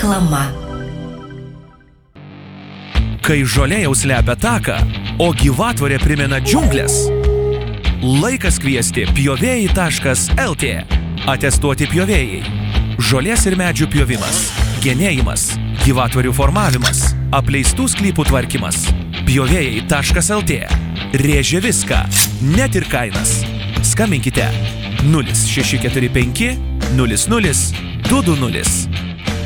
Reklama. Kai žolė jau slepia taką, o gyvatvorė primena džiunglės, laikas kviesti pjovėjai.lt. Atestuoti pjovėjai. Žolės ir medžių pjovimas, genėjimas, gyvatvorių formavimas, apleistų sklypų tvarkymas. Pjovėjai.lt. Rėžia viską, net ir kainas. Skambinkite 0645 00 220.